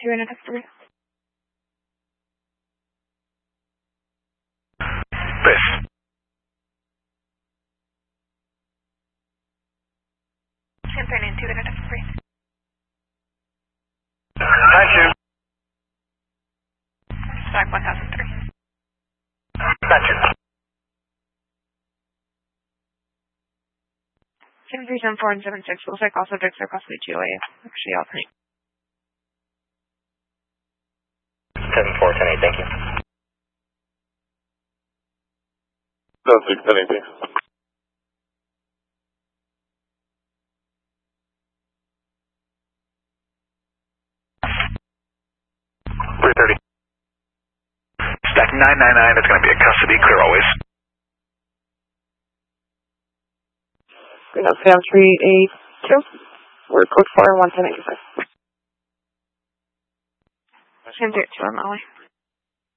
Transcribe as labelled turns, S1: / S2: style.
S1: 2 and a half 3.
S2: Base.
S1: And turn in 2 and a half 3.
S2: Thank you.
S1: Back 1003.
S2: Thank you.
S1: 737 and 76 looks like all subjects are possibly 2A. Actually, all 3.
S2: 7410, thank you.
S3: 7610, thanks.
S2: Stack 999, it's going to be a custody, clear always.
S1: Sam 382. We're code 4 11085. Sam 32 on Maui.